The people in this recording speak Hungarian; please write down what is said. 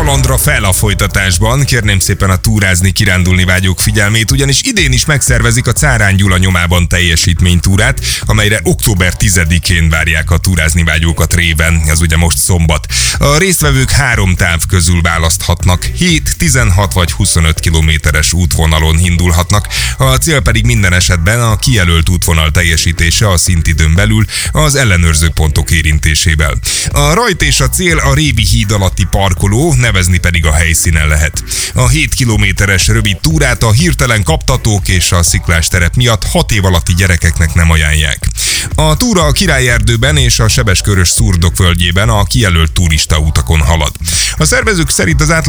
kalandra fel a folytatásban. Kérném szépen a túrázni, kirándulni vágyók figyelmét, ugyanis idén is megszervezik a Cárán Gyula nyomában teljesítménytúrát, amelyre október 10-én várják a túrázni vágyókat Réven, ez ugye most szombat. A résztvevők 3 táv közül választhatnak, 7, 16 vagy 25 kilométeres útvonalon indulhatnak, a cél pedig minden esetben a kijelölt útvonal teljesítése a szintidőn belül az ellenőrző pontok érintésével. A rajt és a cél a Révi híd alatti parkoló, nevezni pedig a helyszínen lehet. A 7 kilométeres rövid túrát a hirtelen kaptatók és a sziklás terep miatt 6 év alatti gyerekeknek nem ajánlják. A túra a Királyerdőben és a Sebeskörös Szurdok völgyében a kijelölt turistautakon halad. A szervezők szerint az